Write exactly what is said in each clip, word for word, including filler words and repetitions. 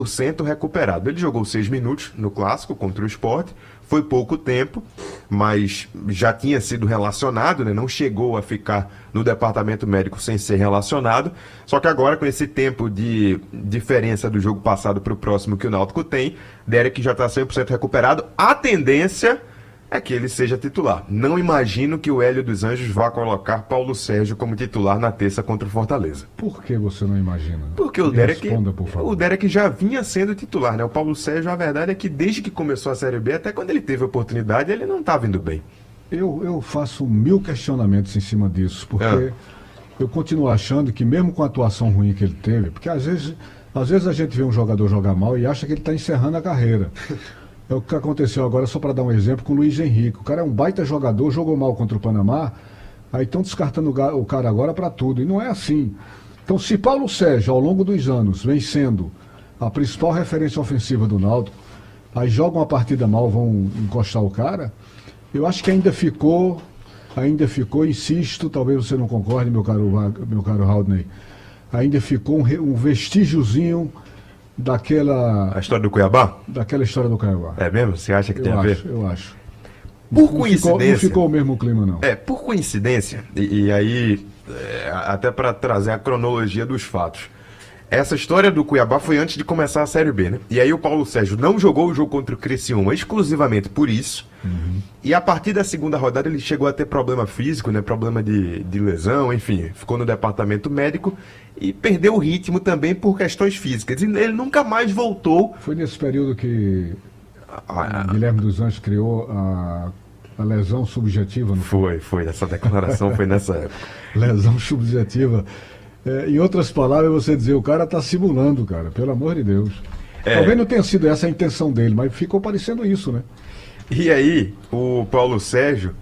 por cento recuperado. Ele jogou seis minutos no Clássico contra o Sport, foi pouco tempo, mas já tinha sido relacionado, né? Não chegou a ficar no departamento médico sem ser relacionado. Só que agora, com esse tempo de diferença do jogo passado para o próximo que o Náutico tem, Derek já está cem por cento recuperado. A tendência é que ele seja titular. Não imagino que o Hélio dos Anjos vá colocar Paulo Sérgio como titular na terça contra o Fortaleza. Por que você não imagina? Porque o Me Derek, responda, por favor. o Derek já vinha sendo titular, né? O Paulo Sérgio, a verdade é que desde que começou a Série B, até quando ele teve a oportunidade, ele não estava indo bem. Eu, eu faço mil questionamentos em cima disso, porque É. eu continuo achando que mesmo com a atuação ruim que ele teve, porque às vezes, às vezes a gente vê um jogador jogar mal e acha que ele está encerrando a carreira. É o que aconteceu agora, só para dar um exemplo, com o Luiz Henrique. O cara é um baita jogador, jogou mal contra o Panamá, aí estão descartando o ga- o cara agora para tudo. E não é assim. Então, se Paulo Sérgio, ao longo dos anos, vem sendo a principal referência ofensiva do Náutico, aí jogam uma partida mal, vão encostar o cara, eu acho que ainda ficou, ainda ficou, insisto, talvez você não concorde, meu caro, Va- meu caro Haldney, ainda ficou um, re- um vestígiozinho daquela, A história do Cuiabá? daquela história do Caiuá. É mesmo? Você acha que tem Eu a ver? acho, eu acho. Por Não ficou, não coincidência. ficou o mesmo clima, não. É, por coincidência, e, e aí, é, até para trazer a cronologia dos fatos. Essa história do Cuiabá foi antes de começar a Série B, né? E aí o Paulo Sérgio não jogou o jogo contra o Criciúma exclusivamente por isso. E a partir da segunda rodada ele chegou a ter problema físico, né? Problema de, de lesão, enfim. Ficou no departamento médico e perdeu o ritmo também por questões físicas. E ele nunca mais voltou. Foi nesse período que a- a- Guilherme dos Anjos criou a, a lesão subjetiva, não foi? Foi, foi. Essa declaração foi nessa época. Lesão subjetiva. É, em outras palavras, você dizer, o cara tá simulando, cara, pelo amor de Deus. É. Talvez não tenha sido essa a intenção dele, mas ficou parecendo isso, né? E aí, o Paulo Sérgio,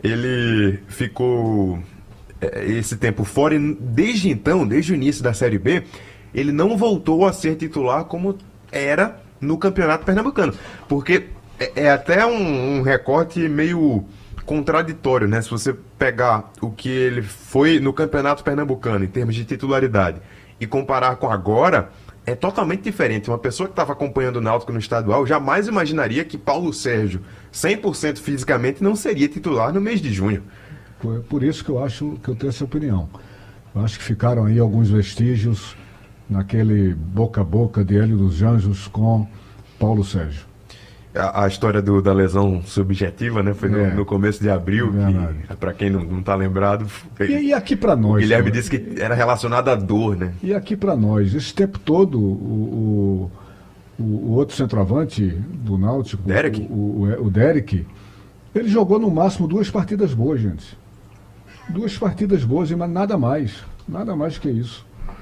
ele ficou é, esse tempo fora e desde então, desde o início da Série B, ele não voltou a ser titular como era no Campeonato Pernambucano. Porque é, é até um, um recorte meio contraditório, né? Se você pegar o que ele foi no Campeonato Pernambucano em termos de titularidade e comparar com agora, é totalmente diferente. Uma pessoa que estava acompanhando o Náutico no estadual jamais imaginaria que Paulo Sérgio, cem por cento fisicamente, não seria titular no mês de junho. Por, por isso que eu acho que eu tenho essa opinião. Eu acho que ficaram aí alguns vestígios naquele boca a boca de Hélio dos Anjos com Paulo Sérgio. A, a história do- da lesão subjetiva, né? Foi no, É. no começo de abril, Verdade. que, para quem não, não tá lembrado, foi- E, e aqui para o nós? Guilherme cara? disse que era relacionado à dor, né? E aqui para nós, esse tempo todo, o, o, o outro centroavante do Náutico, Derek? O, o, o Derek, ele jogou no máximo duas partidas boas, gente. Duas partidas boas, mas nada mais. Nada mais que isso.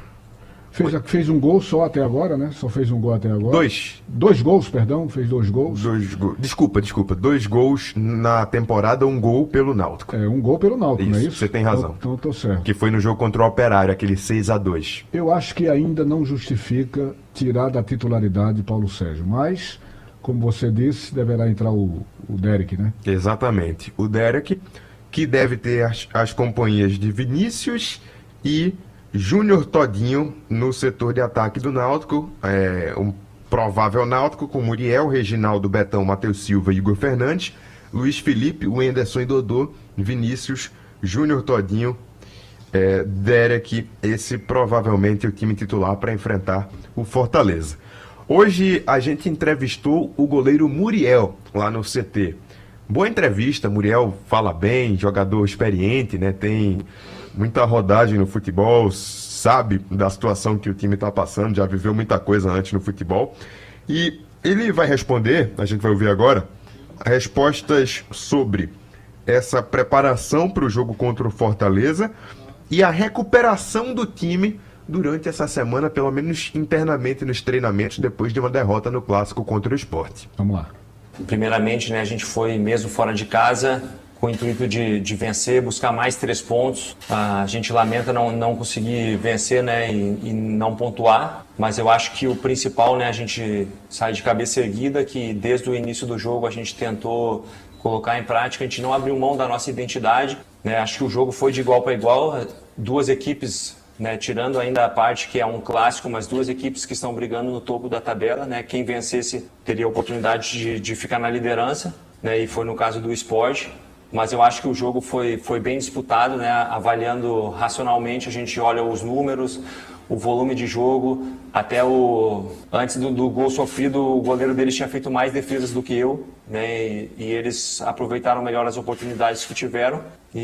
Fez, fez um gol só até agora, né? Só fez um gol até agora. Dois. Dois gols, perdão, fez dois gols. Dois gols. Desculpa, desculpa. Dois gols na temporada, um gol pelo Náutico. É, um gol pelo Náutico, não é Isso, isso? você tem razão. Então, então tô certo. Que foi no jogo contra o Operário, aquele seis a dois. Eu acho que ainda não justifica tirar da titularidade Paulo Sérgio, mas, como você disse, deverá entrar o, o Derek, né? Exatamente. O Derek, que deve ter as, as companhias de Vinícius e Júnior Todinho no setor de ataque do Náutico. É, um provável Náutico com Muriel, Reginaldo, Betão, Matheus Silva e Igor Fernandes, Luiz Felipe, Wenderson e Dodô, Vinícius, Júnior Todinho, é, Derek. Esse provavelmente é o time titular para enfrentar o Fortaleza. Hoje a gente entrevistou o goleiro Muriel lá no C T. Boa entrevista, Muriel fala bem, jogador experiente, né? Tem muita rodagem no futebol, sabe da situação que o time está passando, já viveu muita coisa antes no futebol. E ele vai responder, a gente vai ouvir agora, respostas sobre essa preparação para o jogo contra o Fortaleza e a recuperação do time durante essa semana, pelo menos internamente nos treinamentos, depois de uma derrota no Clássico contra o Sport. Vamos lá. Primeiramente, né, a gente foi mesmo fora de casa com o intuito de, de vencer, buscar mais três pontos. Ah, a gente lamenta não, não conseguir vencer, né, e, e não pontuar, mas eu acho que o principal, né, a gente sai de cabeça erguida, que desde o início do jogo a gente tentou colocar em prática, a gente não abriu mão da nossa identidade, né, acho que o jogo foi de igual para igual, duas equipes né? Tirando ainda a parte que é um clássico, mas duas equipes que estão brigando no topo da tabela, né? Quem vencesse teria a oportunidade de, de ficar na liderança, né? E foi no caso do Sport. Mas eu acho que o jogo foi, foi bem disputado, né? Avaliando racionalmente, a gente olha os números, o volume de jogo, até o antes do, do gol sofrido, o goleiro deles tinha feito mais defesas do que eu, né? E, e eles aproveitaram melhor as oportunidades que tiveram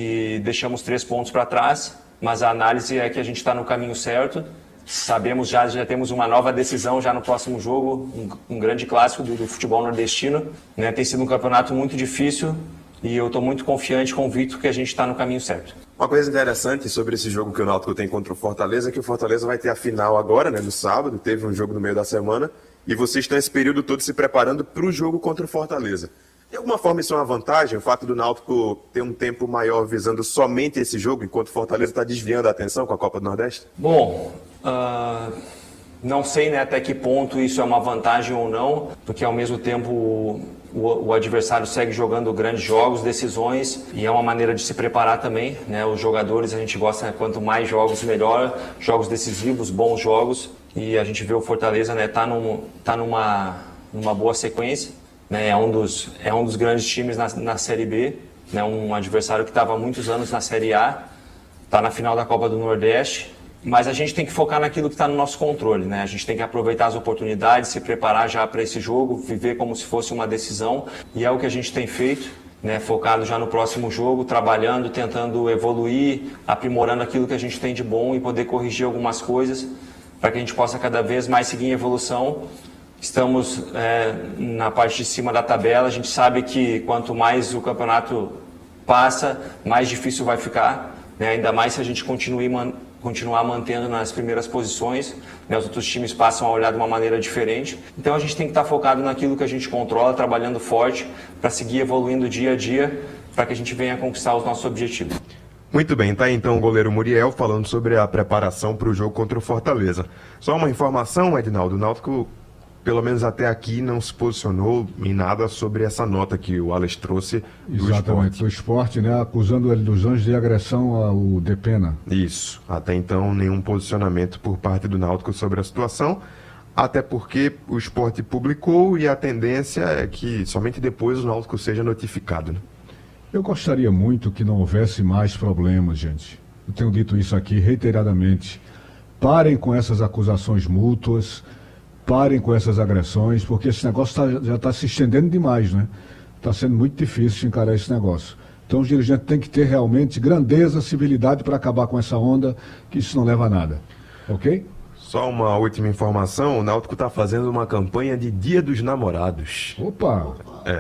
e deixamos três pontos para trás, mas a análise é que a gente está no caminho certo. Sabemos já, já temos uma nova decisão já no próximo jogo, um, um grande clássico do, do futebol nordestino, né? Tem sido um campeonato muito difícil e eu estou muito confiante, convicto que a gente está no caminho certo. Uma coisa interessante sobre esse jogo que o Náutico tem contra o Fortaleza é que o Fortaleza vai ter a final agora, né, no sábado, teve um jogo no meio da semana, e vocês estão esse período todo se preparando para o jogo contra o Fortaleza. De alguma forma isso é uma vantagem, o fato do Náutico ter um tempo maior visando somente esse jogo, enquanto o Fortaleza está desviando a atenção com a Copa do Nordeste? Bom, uh, não sei, né, até que ponto isso é uma vantagem ou não, porque ao mesmo tempo o, o adversário segue jogando grandes jogos, decisões, e é uma maneira de se preparar também, né? Os jogadores, a gente gosta, né, quanto mais jogos melhor, jogos decisivos, bons jogos, e a gente vê o Fortaleza, né, tá, num, tá numa, numa boa sequência, né? É um dos, é um dos grandes times na, na Série B, né? Um adversário que estava há muitos anos na Série A, está na final da Copa do Nordeste. Mas a gente tem que focar naquilo que está no nosso controle, né? A gente tem que aproveitar as oportunidades, se preparar já para esse jogo, viver como se fosse uma decisão, e é o que a gente tem feito, né? Focado já no próximo jogo, trabalhando, tentando evoluir, aprimorando aquilo que a gente tem de bom e poder corrigir algumas coisas para que a gente possa cada vez mais seguir em evolução. Estamos é, na parte de cima da tabela, a gente sabe que quanto mais o campeonato passa, mais difícil vai ficar, né? Ainda mais se a gente continue man- continuar mantendo nas primeiras posições, né? Os outros times passam a olhar de uma maneira diferente. Então a gente tem que estar focado naquilo que a gente controla, trabalhando forte para seguir evoluindo dia a dia, para que a gente venha conquistar os nossos objetivos. Muito bem, tá aí então o goleiro Muriel falando sobre a preparação para o jogo contra o Fortaleza. Só uma informação, Edinaldo, o Náutico, pelo menos até aqui, não se posicionou em nada sobre essa nota que o Alex trouxe do Exatamente, Sport. do esporte, né? Acusando ele dos Anjos de agressão ao Depena. Isso, até então nenhum posicionamento por parte do Náutico sobre a situação, até porque o Sport publicou e a tendência é que somente depois o Náutico seja notificado, né? Eu gostaria muito que não houvesse mais problemas, gente. Eu tenho dito isso aqui reiteradamente. Parem com essas acusações mútuas, parem com essas agressões, porque esse negócio tá, já está se estendendo demais, né? Está sendo muito difícil de encarar esse negócio. Então os dirigentes têm que ter realmente grandeza, civilidade para acabar com essa onda, que isso não leva a nada. Ok? Só uma última informação, o Náutico está fazendo uma campanha de Dia dos Namorados. Opa!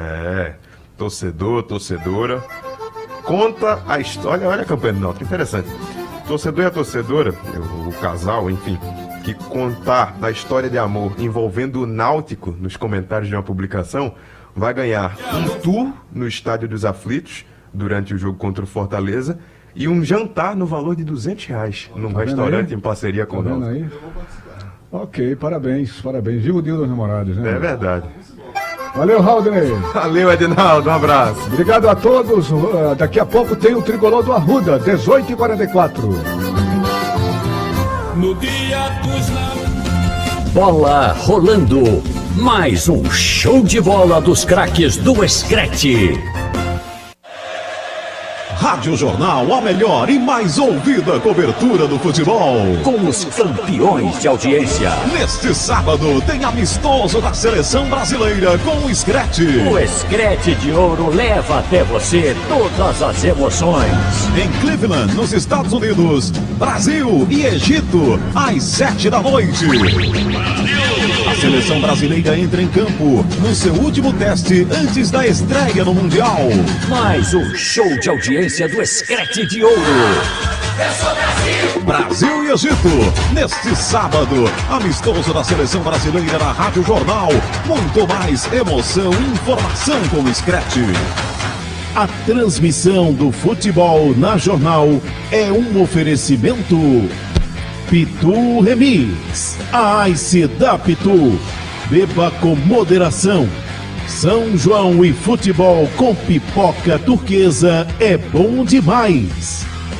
É, torcedor, torcedora, conta a história, olha a campanha do Náutico, interessante. Torcedor e a torcedora, o, o casal, enfim, que contar a história de amor envolvendo o Náutico nos comentários de uma publicação, vai ganhar um tour no Estádio dos Aflitos durante o jogo contra o Fortaleza e um jantar no valor de duzentos reais num Tá restaurante aí? em parceria com Tá o vendo Náutico. aí? Ok, parabéns, parabéns. Viva o Dia dos Namorados, né? É verdade. Valeu, Haldney. Valeu, Edinaldo, um abraço. Obrigado a todos. Uh, Daqui a pouco tem o Tricolor do Arruda, dezoito e quarenta e quatro. No dia dos namorados. Bola rolando. Mais um show de bola dos craques do Screte. Rádio Jornal, a melhor e mais ouvida cobertura do futebol. Com os campeões de audiência. Neste sábado tem amistoso da Seleção Brasileira com o Screte. O Screte de Ouro leva até você todas as emoções. Em Cleveland, nos Estados Unidos, Brasil e Egito, às sete da noite. A seleção brasileira entra em campo no seu último teste antes da estreia no Mundial. Mais um show de audiência do Screte de Ouro. Brasil e Egito, neste sábado, amistoso da seleção brasileira na Rádio Jornal. Muito mais emoção e informação com o Screte. A transmissão do futebol na Jornal é um oferecimento Pitu Remix, a Ice da Pitu. Beba com moderação. São João e futebol com pipoca turquesa é bom demais.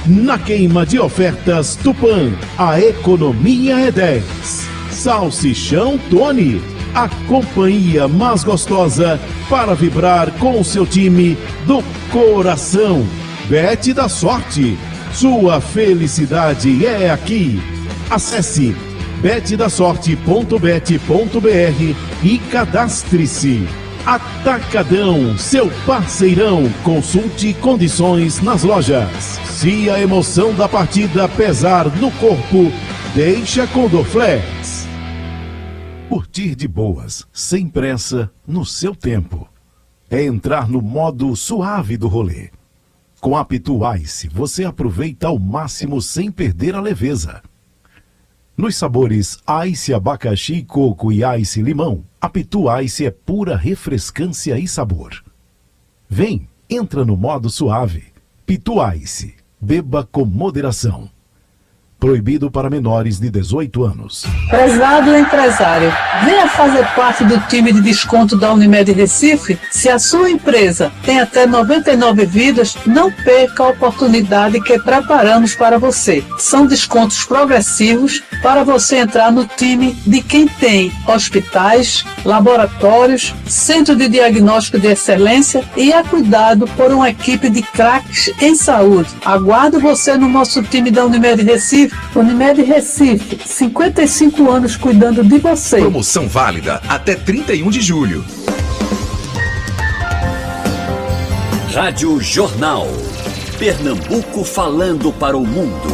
Na queima de ofertas Tupã, a economia é dez. Salsichão Tony, a companhia mais gostosa para vibrar com o seu time do coração. Bet da Sorte, sua felicidade é aqui. Acesse bet da sorte ponto bet ponto br e cadastre-se. Atacadão, seu parceirão. Consulte condições nas lojas. Se a emoção da partida pesar no corpo, deixa com Dorflex. Curtir de boas, sem pressa, no seu tempo. É entrar no modo suave do rolê. Com a Pitu Ice, você aproveita ao máximo sem perder a leveza. Nos sabores Ice Abacaxi, Coco e Ice Limão, a Pitu Ice é pura refrescância e sabor. Vem, entra no modo suave. Pitu Ice, beba com moderação. Proibido para menores de dezoito anos. Prezado empresário, venha fazer parte do time de desconto da Unimed Recife. Se a sua empresa tem até noventa e nove vidas, não perca a oportunidade que preparamos para você. São descontos progressivos para você entrar no time de quem tem hospitais, laboratórios, centro de diagnóstico de excelência e é cuidado por uma equipe de craques em saúde. Aguardo você no nosso time da Unimed Recife. Unimed Recife, cinquenta e cinco anos cuidando de você. Promoção válida até trinta e um de julho. Rádio Jornal. Pernambuco falando para o mundo.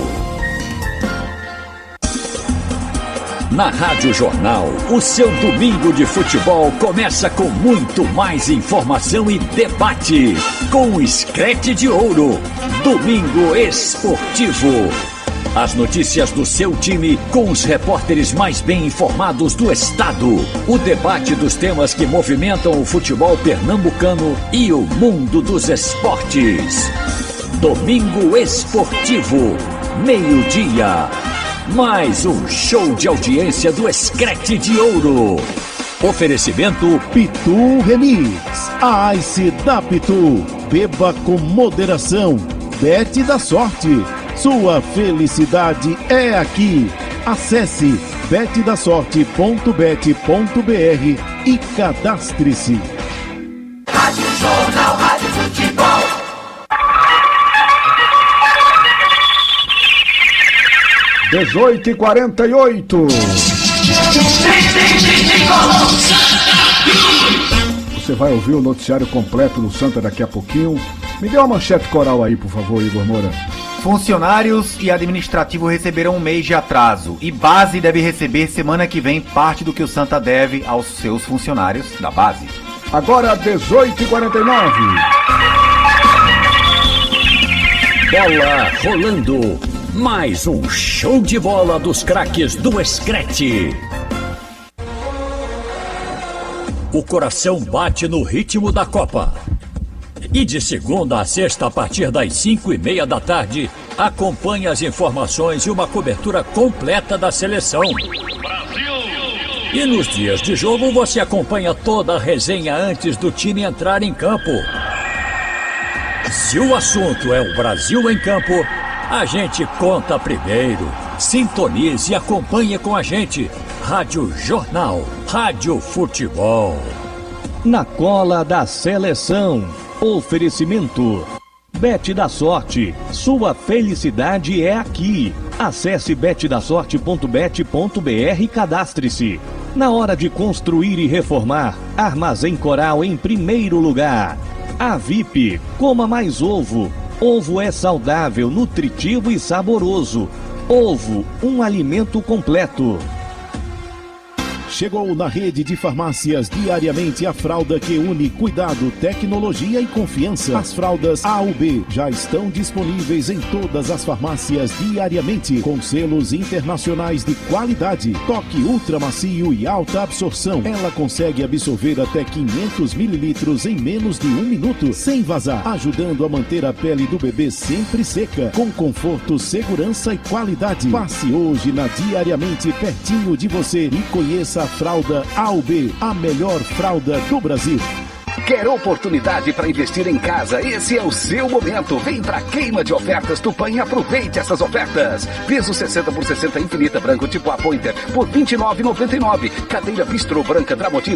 Na Rádio Jornal, o seu domingo de futebol começa com muito mais informação e debate. Com o Screte de Ouro. Domingo Esportivo. As notícias do seu time com os repórteres mais bem informados do estado. O debate dos temas que movimentam o futebol pernambucano e o mundo dos esportes. Domingo Esportivo, meio-dia. Mais um show de audiência do Screte de Ouro. Oferecimento Pitu Remix, a Ice da Pitu. Beba com moderação. Bet da Sorte. Sua felicidade é aqui. Acesse bet da sorte ponto bet ponto br e cadastre-se. Rádio Jornal, Rádio Futebol. dezoito e quarenta e oito. Você vai ouvir o noticiário completo do Santa daqui a pouquinho. Me dê uma manchete coral aí, por favor, Igor Moura. Funcionários e administrativo receberão um mês de atraso e base deve receber semana que vem parte do que o Santa deve aos seus funcionários da base. Agora dezoito e quarenta e nove. Bola rolando. Mais um show de bola dos craques do Screte. O coração bate no ritmo da Copa. E de segunda a sexta, a partir das cinco e meia da tarde, acompanhe as informações e uma cobertura completa da seleção. Brasil! E nos dias de jogo, você acompanha toda a resenha antes do time entrar em campo. Se o assunto é o Brasil em campo, a gente conta primeiro. Sintonize e acompanhe com a gente. Rádio Jornal, Rádio Futebol. Na cola da seleção. Oferecimento Bet da Sorte, sua felicidade é aqui. Acesse bet da sorte ponto bet ponto br e cadastre-se. Na hora de construir e reformar, Armazém Coral em primeiro lugar. A V I P, coma mais ovo. Ovo é saudável, nutritivo e saboroso. Ovo, um alimento completo. Chegou na rede de farmácias diariamente a fralda que une cuidado, tecnologia e confiança. As fraldas A U B já estão disponíveis em todas as farmácias diariamente, com selos internacionais de qualidade, toque ultra macio e alta absorção. Ela consegue absorver até quinhentos mililitros em menos de um minuto, sem vazar, ajudando a manter a pele do bebê sempre seca, com conforto, segurança e qualidade. Passe hoje na Diariamente pertinho de você e conheça a fralda A U B, a melhor fralda do Brasil. Quer oportunidade para investir em casa? Esse é o seu momento. Vem pra Queima de Ofertas Tupã e aproveite essas ofertas. Piso sessenta por sessenta infinita branco tipo A Pointer por vinte e nove reais e noventa e nove centavos. Cadeira bistrô branca Tramontim